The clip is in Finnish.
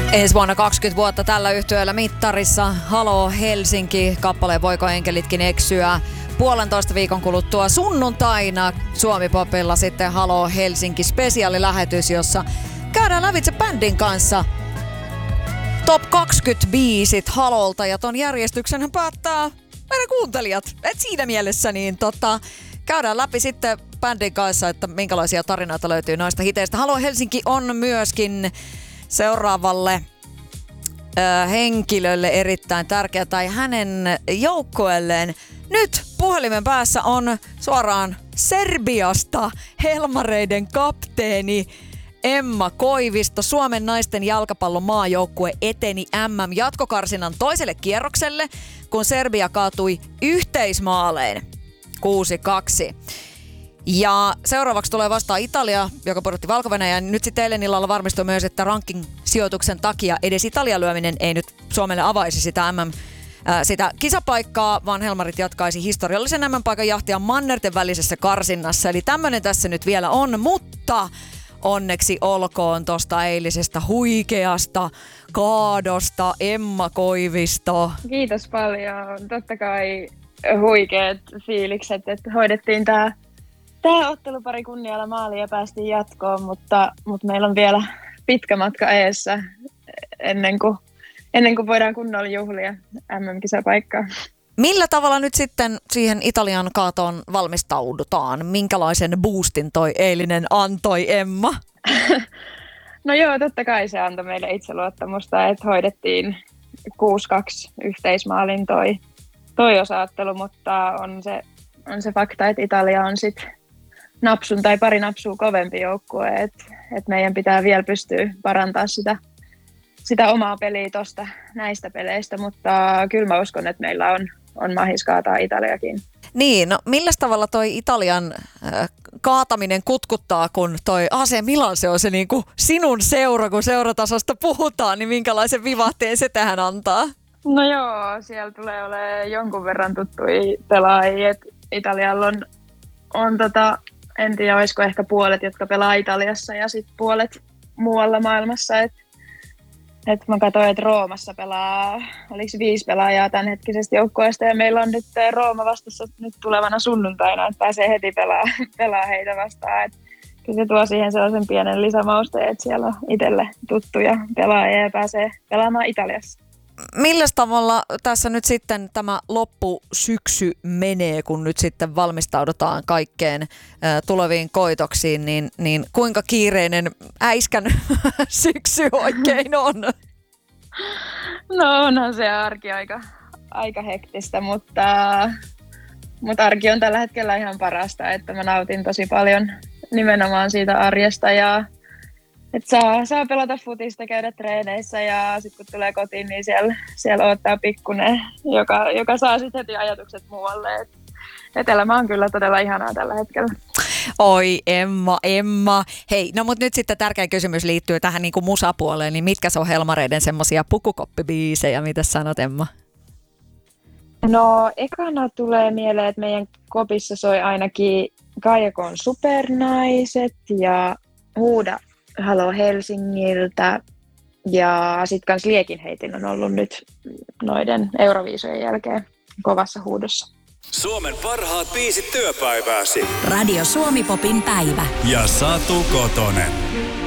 Ensi vuonna 20 vuotta tällä yhtyeellä mittarissa. Halo Helsinki, kappaleen Voiko enkelitkin eksyä. 1,5 viikon kuluttua sunnuntaina Suomi-popilla sitten Halo Helsinki spesiaalilähetys, jossa käydään lävitse bändin kanssa top 20 biisit Halolta, ja ton järjestyksenhän päättää meidän kuuntelijat. Et siinä mielessä niin käydään läpi sitten bändin kanssa, että minkälaisia tarinoita löytyy noista hiteistä. Halo Helsinki on myöskin seuraavalle henkilölle erittäin tärkeä, tai hänen joukkueelleen. Nyt puhelimen päässä on suoraan Serbiasta Helmareiden kapteeni Emma Koivisto. Suomen naisten jalkapallon maajoukkue eteni MM-jatkokarsinnan toiselle kierrokselle, kun Serbia kaatui yhteismaalein 6-2. Ja seuraavaksi tulee vastaan Italia, joka pudotti Valko-Venäjän. Nyt sitten eilen illalla varmistui myös, että ranking-sijoituksen takia edes Italian lyöminen ei nyt Suomelle avaisi sitä kisapaikkaa, vaan Helmarit jatkaisi historiallisen MM-paikan jahtia mannerten välisessä karsinnassa. Eli tämmöinen tässä nyt vielä on, mutta onneksi olkoon tosta eilisestä huikeasta kaadosta, Emma Koivisto. Kiitos paljon. Totta kai huikeat fiilikset, että hoidettiin tämä ottelupari kunnialla maaliin ja päästiin jatkoon, mutta meillä on vielä pitkä matka eessä ennen kuin voidaan kunnolla juhlia MM-kisapaikkaa. Millä tavalla nyt sitten siihen Italian kaatoon valmistaudutaan? Minkälaisen boostin toi eilinen antoi Emma? No joo, totta kai se antoi meille itseluottamusta, että hoidettiin 6-2 yhteismaalin toi osaattelu, mutta on se fakta, että Italia on sitten napsun tai pari napsua kovempi joukkue, että meidän pitää vielä pystyä parantamaan sitä omaa peliä näistä peleistä, mutta kyllä mä uskon, että meillä on mahis kaataa Italiakin. Niin, no milläs tavalla toi Italian kaataminen kutkuttaa, kun toi AC Milan se on se niinku sinun seura, kun seuratasosta puhutaan, niin minkälaisen vivahteen se tähän antaa? No joo, siellä tulee olemaan jonkun verran tuttuja pelaajia, että Italialla on en tiedä, olisiko ehkä puolet, jotka pelaa Italiassa ja sitten puolet muualla maailmassa. Et mä katsoin, että Roomassa pelaa, oliko 5 pelaajaa tämänhetkisestä joukkueesta, ja meillä on nyt Rooma vastassa nyt tulevana sunnuntaina, että pääsee heti pelaa heitä vastaan. Et kyllä se tuo siihen sellaisen pienen lisämausteen, että siellä on itselle tuttuja pelaajia ja pääsee pelaamaan Italiassa. Milläs tavalla tässä nyt sitten tämä loppusyksy menee, kun nyt sitten valmistaudutaan kaikkeen tuleviin koitoksiin, niin kuinka kiireinen äiskän syksy oikein on? No onhan se arki aika hektistä, mutta arki on tällä hetkellä ihan parasta, että mä nautin tosi paljon nimenomaan siitä arjesta ja että saa pelata futista, käydä treeneissä ja sitten kun tulee kotiin, niin siellä odottaa pikkunen, joka saa sitten heti ajatukset muualle. Et elämä on kyllä todella ihanaa tällä hetkellä. Oi Emma. Hei, no mut nyt sitten tärkeä kysymys liittyy tähän niinku musapuoleen, niin mitkä se on Helmareiden semmosia pukukoppibiisejä, mitä sanot Emma? No ekana tulee mieleen, että meidän kopissa soi ainakin Kaijakon Supernaiset ja Huuda Halo Helsingiltä, ja sitten kans Liekinheitin on ollut nyt noiden Euroviisojen jälkeen kovassa huudossa. Suomen parhaat biisit työpäivääsi. Radio Suomi Popin päivä. Ja Satu Kotonen.